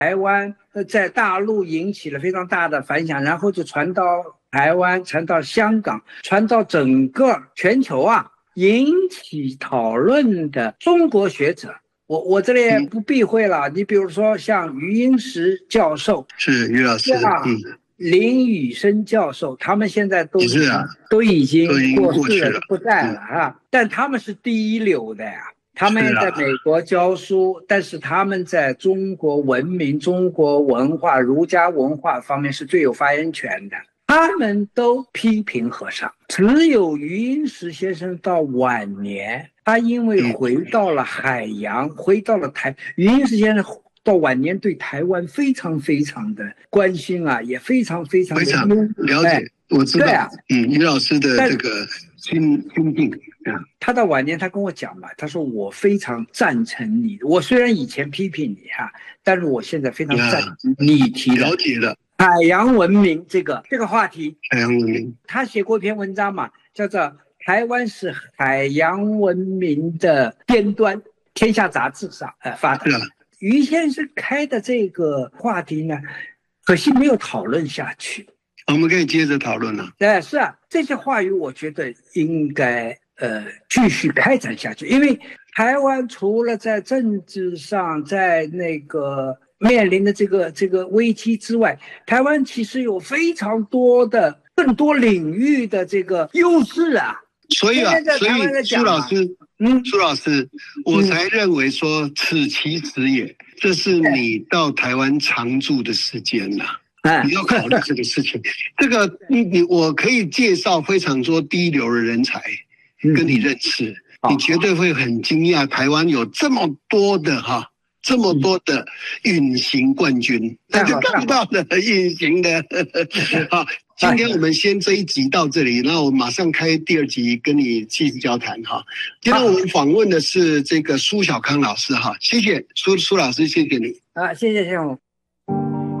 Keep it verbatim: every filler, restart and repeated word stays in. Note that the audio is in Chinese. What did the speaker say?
台湾呃在大陆引起了非常大的反响，然后就传到台湾，传到香港，传到整个全球啊，引起讨论的中国学者。我我这里也不避讳了，你比如说像余英时教授， 是余老师，嗯， 林宇生教授，他们现在都是啊， 都已经过世了， 过去了， 不在了啊、嗯。但他们是第一流的呀，他们在美国教书，啊、但是他们在中国文明、中国文化、儒家文化方面是最有发言权的。他们都批评和尚，只有余英时先生到晚年，他因为回到了海洋，嗯、回到了台，余英时先生到晚年对台湾非常非常的关心啊，也非常非常的非常了解，哎、我知道，对啊，嗯，余老师的这个心心境啊， 他到晚年他跟我讲嘛，他说我非常赞成你，我虽然以前批评你哈、啊，但是我现在非常赞成你提的， 了解了。 海洋文明这个这个话题， 海洋文明， 他写过一篇文章嘛，叫做《台湾是海洋文明的尖端》，天下杂志上呃发的。余先生开的这个话题呢，可惜没有讨论下去。 我们可以接着讨论了。 对，是啊，这些话语我觉得应该呃继续开展下去，因为台湾除了在政治上，在那个面临的这个这个危机之外，台湾其实有非常多的更多领域的这个优势啊。 所以啊，所以苏老师，嗯，苏老师，我才认为说此其时也，这是你到台湾常住的时间呐、啊，你要考虑这个事情。这个你你我可以介绍非常多第一流的人才跟你认识，你绝对会很惊讶，台湾有这么多的哈。这么多的隐形冠军，大家看不到的隐形的。好，今天我们先这一集到这里，那我马上开第二集跟你继续交谈哈。今天我们访问的是这个苏小康老师哈，谢谢苏苏老师，谢谢你啊，谢谢谢谢。